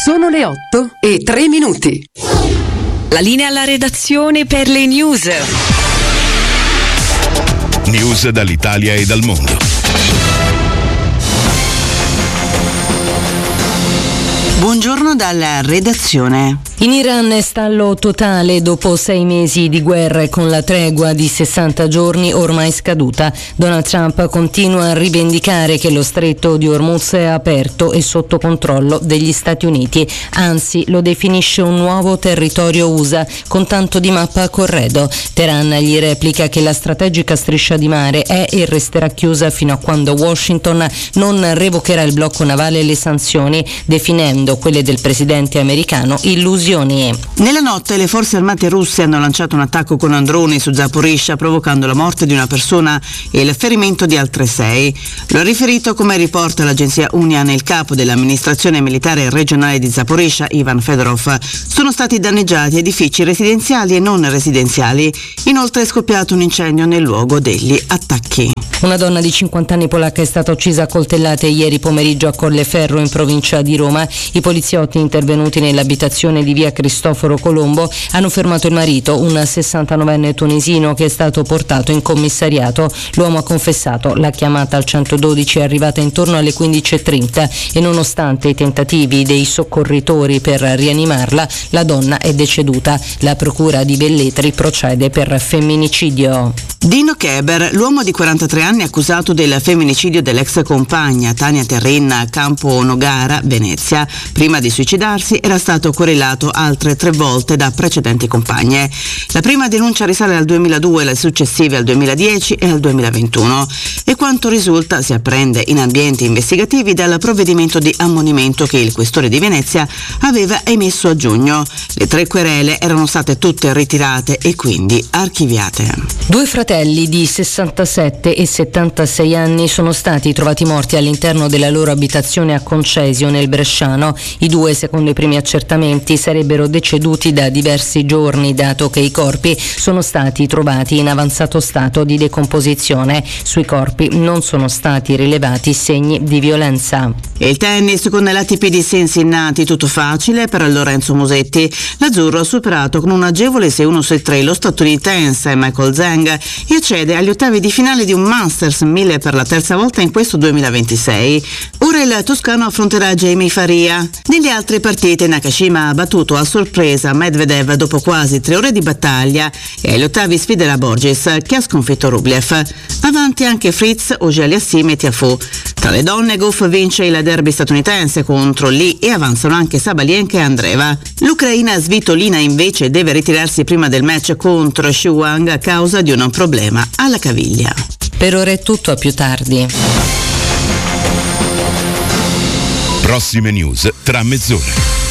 Sono le 8:03. La linea alla redazione per le news. News dall'Italia e dal mondo. Buongiorno dalla redazione. In Iran è stallo totale dopo 6 mesi di guerra e con la tregua di 60 giorni ormai scaduta. Donald Trump continua a rivendicare che lo stretto di Hormuz è aperto e sotto controllo degli Stati Uniti, anzi lo definisce un nuovo territorio USA con tanto di mappa a corredo. Teheran gli replica che la strategica striscia di mare è e resterà chiusa fino a quando Washington non revocherà il blocco navale e le sanzioni, definendo quelle del presidente americano illusioni. Nella notte le forze armate russe hanno lanciato un attacco con droni su Zaporizhzhia, provocando la morte di una persona e il ferimento di altre 6. Lo ha riferito, come riporta l'agenzia Unian, il capo dell'amministrazione militare regionale di Zaporizhzhia, Ivan Fedorov. Sono stati danneggiati edifici residenziali e non residenziali. Inoltre è scoppiato un incendio nel luogo degli attacchi. Una donna di 50 anni polacca è stata uccisa a coltellate ieri pomeriggio a Colleferro, in provincia di Roma. I poliziotti intervenuti nell'abitazione di via Cristoforo Colombo hanno fermato il marito, un 69enne tunisino, che è stato portato in commissariato. L'uomo ha confessato. La chiamata al 112 è arrivata intorno alle 15:30 e nonostante i tentativi dei soccorritori per rianimarla, la donna è deceduta. La procura di Velletri procede per femminicidio. Dino Keber, l'uomo di 43 anni accusato del femminicidio dell'ex compagna Tania Terrin a Campo Nogara, Venezia. Prima di suicidarsi era stato querelato altre 3 volte da precedenti compagne. La prima denuncia risale al 2002, le successive al 2010 e al 2021. E quanto risulta si apprende in ambienti investigativi dal provvedimento di ammonimento che il questore di Venezia aveva emesso a giugno. Le 3 querele erano state tutte ritirate e quindi archiviate. 2 fratelli di 67 e 76 anni sono stati trovati morti all'interno della loro abitazione a Concesio, nel Bresciano. I 2, secondo i primi accertamenti, sarebbero deceduti da diversi giorni, dato che i corpi sono stati trovati in avanzato stato di decomposizione. Sui corpi non sono stati rilevati segni di violenza. E il tennis con l'ATP di Cincinnati, tutto facile per Lorenzo Musetti. L'azzurro ha superato con un agevole 6-1-6-3 lo statunitense Michael Zhang e accede agli ottavi di finale di un Masters 1000 per la terza volta in questo 2026. Ora il toscano affronterà Jamie Faria. Nelle altre partite Nakashima ha battuto a sorpresa Medvedev dopo quasi 3 ore di battaglia e agli ottavi sfiderà Borges, che ha sconfitto Rublev. Avanti anche Fritz, Auger-Aliassime e Tiafoe. Tra le donne Gauff vince il derby statunitense contro Lee e avanzano anche Sabalenka e Andreeva. L'ucraina Svitolina invece deve ritirarsi prima del match contro Xu Wang a causa di un problema alla caviglia. Per ora è tutto, a più tardi. Prossime news tra mezz'ora.